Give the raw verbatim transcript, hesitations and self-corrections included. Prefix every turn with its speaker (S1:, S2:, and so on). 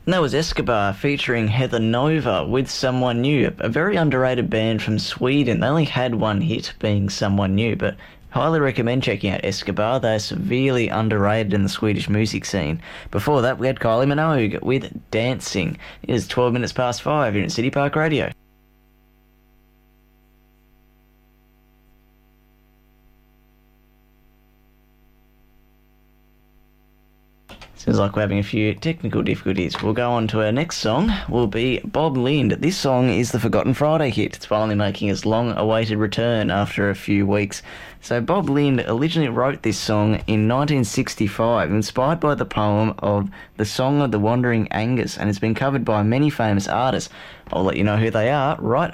S1: And that was Escobar featuring Heather Nova with Someone New, a very underrated band from Sweden. They only had one hit, being Someone New, but highly recommend checking out Escobar. They're severely underrated in the Swedish music scene. Before that, we had Kylie Minogue with Dancing. It is twelve minutes past five here at City Park Radio. Seems like we're having a few technical difficulties. We'll go on to our next song, will be Bob Lind. This song is the Forgotten Friday hit. It's finally making its long-awaited return after a few weeks. So Bob Lind originally wrote this song in nineteen sixty-five, inspired by the poem of The Song of the Wandering Angus, and it's been covered by many famous artists. I'll let you know who they are right